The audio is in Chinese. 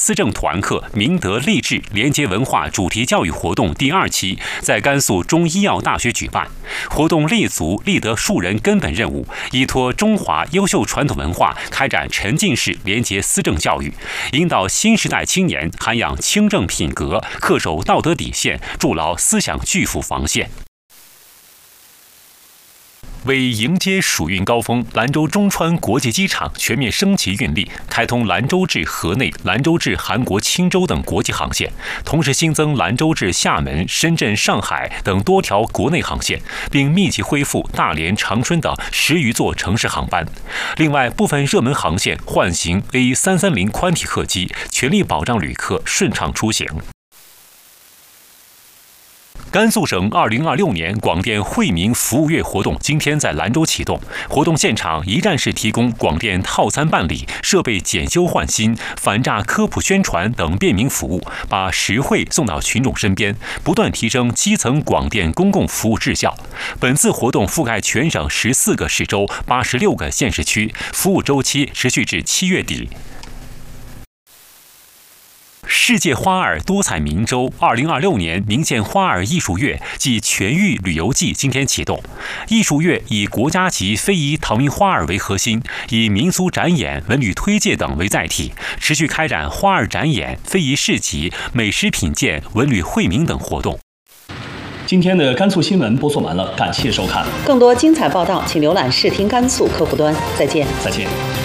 思政团课明德励志廉洁文化主题教育活动第2期在甘肃中医药大学举办。活动立足立德树人根本任务，依托中华优秀传统文化，开展沉浸式廉洁思政教育，引导新时代青年涵养清正品格，恪守道德底线，筑牢思想巨幅防线。为迎接暑运高峰，兰州中川国际机场全面升级运力，开通兰州至河内、兰州至韩国钦州等国际航线，同时新增兰州至厦门、深圳、上海等多条国内航线，并密集恢复大连、长春等10余座城市航班。另外，部分热门航线换行 A330宽体客机，全力保障旅客顺畅出行。甘肃省2026年广电惠民服务月活动今天在兰州启动，活动现场一站式提供广电套餐办理、设备检修换新、反诈科普宣传等便民服务，把实惠送到群众身边，不断提升基层广电公共服务质效。本次活动覆盖全省14个市州、86个县市区，服务周期持续至7月底。世界花儿多彩明州2026年明县花儿艺术月暨全域旅游季今天启动。艺术月以国家级非遗唐明花儿为核心，以民俗展演、文旅推介等为载体，持续开展花儿展演、非遗市集、美食品鉴、文旅惠民等活动。 今天的甘肃新闻播送完了，感谢收看。 更多精彩报道，请浏览视听甘肃客户端。再见。